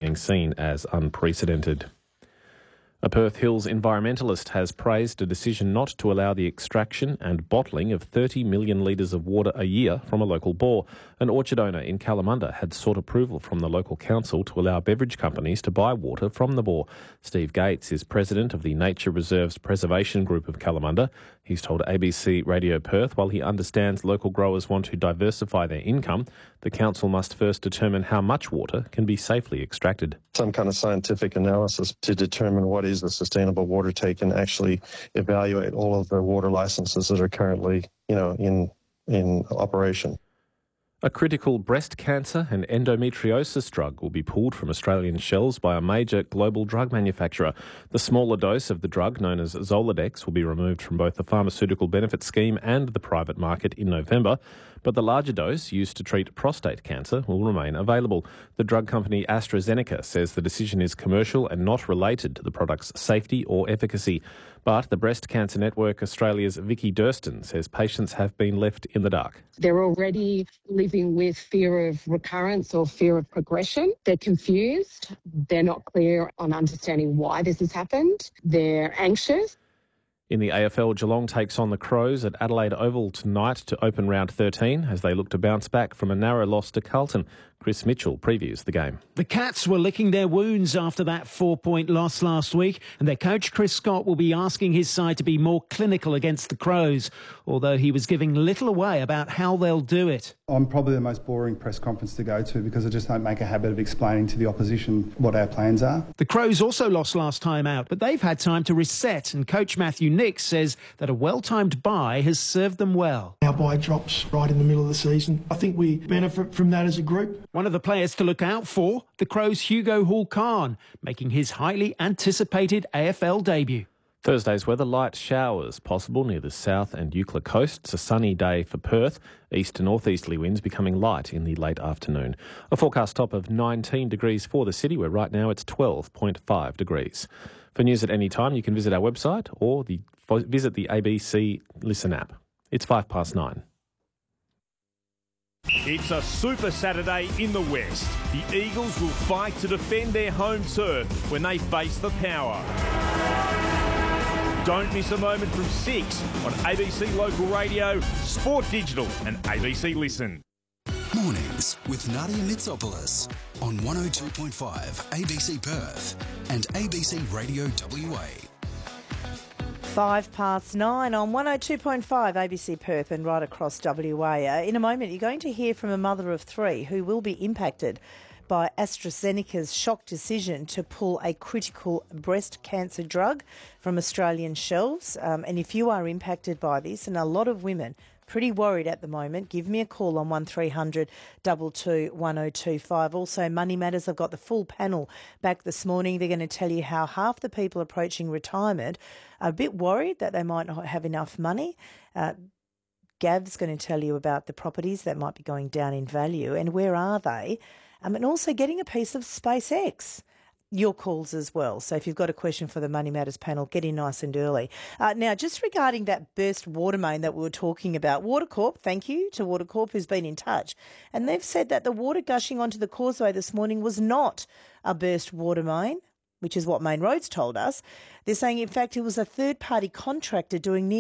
being seen as unprecedented. A Perth Hills environmentalist has praised a decision not to allow the extraction and bottling of 30 million litres of water a year from a local bore. An orchard owner in Kalamunda had sought approval from the local council to allow beverage companies to buy water from the bore. Steve Gates is president of the Nature Reserves Preservation Group of Kalamunda. He's told ABC Radio Perth while he understands local growers want to diversify their income, the council must first determine how much water can be safely extracted. Some kind of scientific analysis to determine what is a sustainable water take and actually evaluate all of the water licenses that are currently, in operation. A critical breast cancer and endometriosis drug will be pulled from Australian shelves by a major global drug manufacturer. The smaller dose of the drug, known as Zoladex, will be removed from both the pharmaceutical benefit scheme and the private market in November, but the larger dose, used to treat prostate cancer, will remain available. The drug company AstraZeneca says the decision is commercial and not related to the product's safety or efficacy. But the Breast Cancer Network Australia's Vicky Durston says patients have been left in the dark. They're already living with fear of recurrence or fear of progression. They're confused. They're not clear on understanding why this has happened. They're anxious. In the AFL, Geelong takes on the Crows at Adelaide Oval tonight to open round 13 as they look to bounce back from a narrow loss to Carlton. Chris Mitchell previews the game. The Cats were licking their wounds after that 4-point loss last week, and their coach Chris Scott will be asking his side to be more clinical against the Crows, although he was giving little away about how they'll do it. I'm probably the most boring press conference to go to because I just don't make a habit of explaining to the opposition what our plans are. The Crows also lost last time out, but they've had time to reset, and coach Matthew Nix says that a well-timed bye has served them well. Our bye drops right in the middle of the season. I think we benefit from that as a group. One of the players to look out for, the Crows' Hugo Hall-Khan, making his highly anticipated AFL debut. Thursday's weather, light showers possible near the south and Eucla coasts. A sunny day for Perth. East and northeasterly winds becoming light in the late afternoon. A forecast top of 19 degrees for the city, where right now it's 12.5 degrees. For news at any time, you can visit our website or visit the ABC Listen app. It's 9:05. It's a Super Saturday in the West. The Eagles will fight to defend their home turf when they face the Power. Don't miss a moment from 6 on ABC Local Radio, Sport Digital and ABC Listen. Mornings with Nadia Mitsopoulos on 102.5 ABC Perth and ABC Radio WA. 9:05 on 102.5 ABC Perth and right across WA. In a moment, you're going to hear from a mother of 3 who will be impacted by AstraZeneca's shock decision to pull a critical breast cancer drug from Australian shelves. And if you are impacted by this, and a lot of women pretty worried at the moment, give me a call on 1300 22 1025. Also, Money Matters, I've got the full panel back this morning. They're going to tell you how half the people approaching retirement are a bit worried that they might not have enough money. Gav's going to tell you about the properties that might be going down in value and where are they, and also getting a piece of SpaceX. Your calls as well. So if you've got a question for the Money Matters panel, get in nice and early. Now, just regarding that burst water main that we were talking about, Watercorp, thank you to Watercorp who's been in touch. And they've said that the water gushing onto the causeway this morning was not a burst water main, which is what Main Roads told us. They're saying, in fact, it was a third-party contractor doing near